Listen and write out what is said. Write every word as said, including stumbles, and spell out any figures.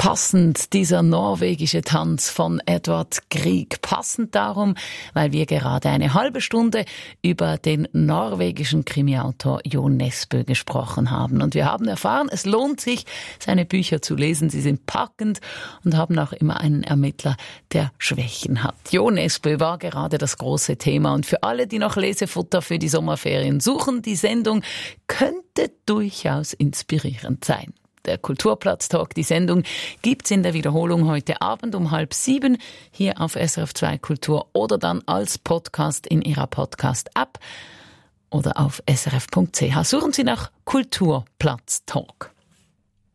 Passend dieser norwegische Tanz von Edvard Grieg. Passend darum, weil wir gerade eine halbe Stunde über den norwegischen Krimiautor Jo Nesbø gesprochen haben. Und wir haben erfahren, es lohnt sich, seine Bücher zu lesen. Sie sind packend und haben auch immer einen Ermittler, der Schwächen hat. Jo Nesbø war gerade das große Thema. Und für alle, die noch Lesefutter für die Sommerferien suchen, die Sendung könnte durchaus inspirierend sein. Der Kulturplatz-Talk, die Sendung, gibt's in der Wiederholung heute Abend um halb sieben hier auf S R F zwei Kultur oder dann als Podcast in Ihrer Podcast-App oder auf s r f punkt c h. Suchen Sie nach Kulturplatz-Talk.